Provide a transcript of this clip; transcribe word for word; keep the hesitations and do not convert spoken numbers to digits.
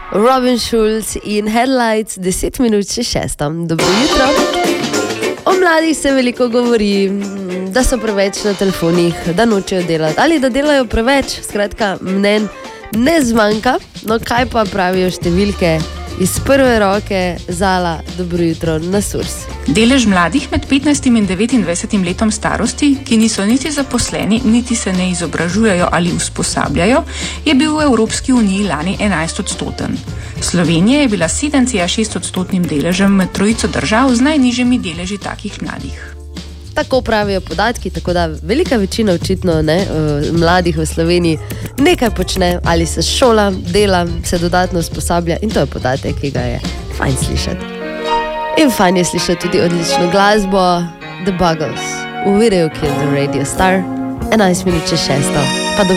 Robin Schulz in Headlights, deset minut še šesto. Dobro jutro. O mladih se veliko govori, da so preveč na telefonih, da nočejo delati ali da delajo preveč. Skratka, mnen ne zmanjka. No, kaj pa pravijo številke iz prve roke? Zala, dobro jutro na Surs. Delež mladih med petnajstim in devetindvajsetim letom starosti, ki niso niti zaposleni, niti se ne izobražujejo ali usposabljajo, je bil v Evropski uniji lani enajst odstoten. Slovenija je bila sedem celih šest odstotnim deležem med trojico držav z najnižjimi deleži takih mladih. Tako pravijo podatki, tako da velika večina očitno ne, mladih v Sloveniji nekaj počne, ali se šola, dela, se dodatno usposablja in to je podatek, ki ga je fajn slišati. In fajn je slišati tudi odlično glasbo The Buggles v videu Kill the Radio Star, enajst minut čez šesto.